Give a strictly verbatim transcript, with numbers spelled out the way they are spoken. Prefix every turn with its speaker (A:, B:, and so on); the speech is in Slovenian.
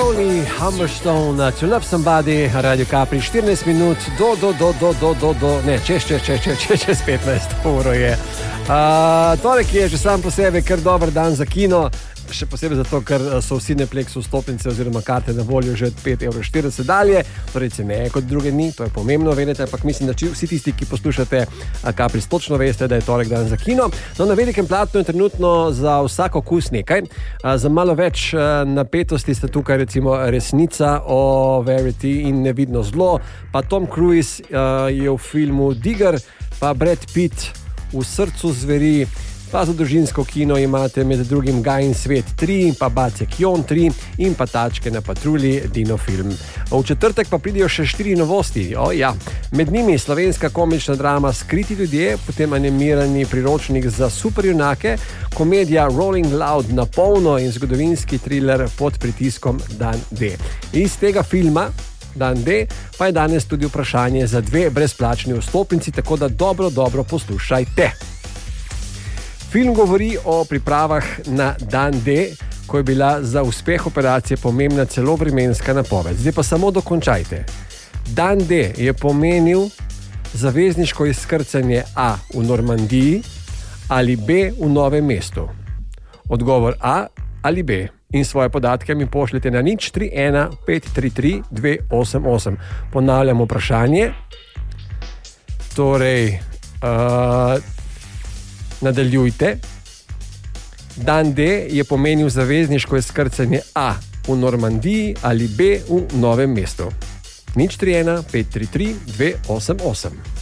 A: Tony Humberstone, To Love Somebody, Radio Capri, štirinajst minut do, do, do, do, do, do, do, ne, čez, čez, čez, čez, čez, čez petnajst uro je. Uh, torek je že sam po sebi kar dober dan za kino, še posebej zato, ker so vsi Netflixu vstopnice oziroma karte na voljo že od pet evrov štirideset dalje, torej ceneje kot druge dni, to je pomembno vedeti, ampak mislim, da vsi tisti, ki poslušate Capri, točno veste, da je torek dan za kino. No, na velikem platnu je trenutno za vsak okus nekaj, za malo več napetosti sta tukaj recimo Resnica o Verity in Nevidno zlo, pa Tom Cruise je v filmu Digger, pa Brad Pitt v Srcu zveri, pa za družinsko kino imate med drugim Gajin svet tri, pa Bacek Jon tri in pa Tačke na patrulji Dino film. V četrtek pa pridejo še štiri novosti. O, ja. Med njimi slovenska komična drama Skriti ljudje, potem animirani priročnik za superjunake, komedija Rolling Loud na polno in zgodovinski thriller Pod pritiskom Dan D. Iz tega filma Dan D pa je danes tudi vprašanje za dve brezplačni vstopnici, tako da dobro, dobro poslušajte. Film govori o pripravah na Dan D, ko je bila za uspeh operacije pomembna celo vremenska napoved. Zdaj pa samo dokončajte. Dan D je pomenil zavezniško izkrcanje A v Normandiji ali B v Novem mestu. Odgovor A ali B. In svoje podatke mi pošljete na nič tri ena pet tri tri dve osem osem. Ponavljam vprašanje. Torej, uh, nadaljujte. Dan D je pomenil zavezniško izkrcanje A v Normandiji ali B v Novem mestu. nič tri ena pet tri tri dve osem osem.